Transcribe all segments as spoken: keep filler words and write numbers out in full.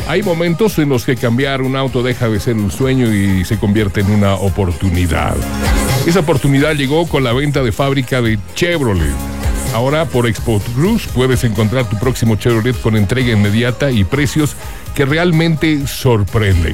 Hay momentos en los que cambiar un auto deja de ser un sueño y se convierte en una oportunidad. Esa oportunidad llegó con la venta de fábrica de Chevrolet. Ahora por Expo Cruz puedes encontrar tu próximo Chevrolet con entrega inmediata y precios que realmente sorprenden.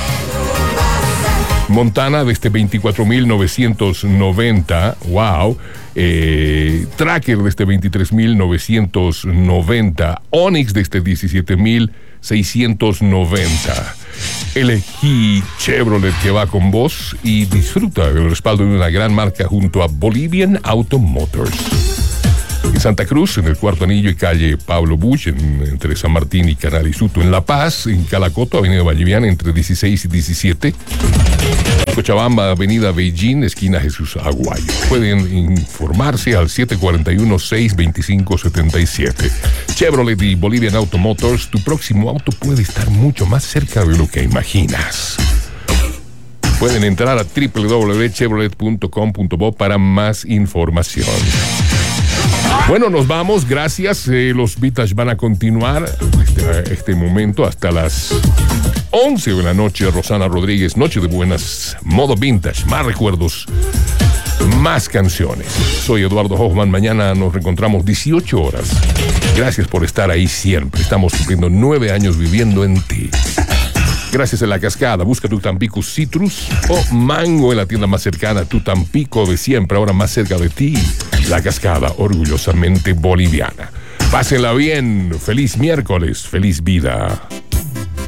Montana desde veinticuatro mil novecientos noventa, wow. Eh, Tracker desde veintitrés mil novecientos noventa, Onix desde diecisiete mil seiscientos noventa. Elegí Chevrolet que va con vos y disfruta del respaldo de una gran marca junto a Bolivian Auto Motors. En Santa Cruz, en el Cuarto Anillo y calle Pablo Bush, en, entre San Martín y Canal Isuto. En La Paz, en Calacoto, avenida Valliviana, entre dieciséis y diecisiete. Cochabamba, avenida Beijing, esquina Jesús Aguayo. Pueden informarse al siete cuatro uno, seis dos cinco siete siete. Chevrolet y Bolivian Auto Motors, tu próximo auto puede estar mucho más cerca de lo que imaginas. Pueden entrar a doble u doble u doble u punto chevrolet punto com punto bo para más información. Bueno, nos vamos, gracias. Eh, los Vintage van a continuar este, este momento hasta las once de la noche. Rosana Rodríguez, Noche de Buenas, modo Vintage, más recuerdos, más canciones. Soy Eduardo Hoffman, mañana nos reencontramos dieciocho horas. Gracias por estar ahí siempre. Estamos cumpliendo nueve años viviendo en ti. Gracias a La Cascada, busca tu Tampico Citrus o Mango en la tienda más cercana, tu Tampico de siempre, ahora más cerca de ti. La Cascada, orgullosamente boliviana. Pásenla bien, feliz miércoles, feliz vida.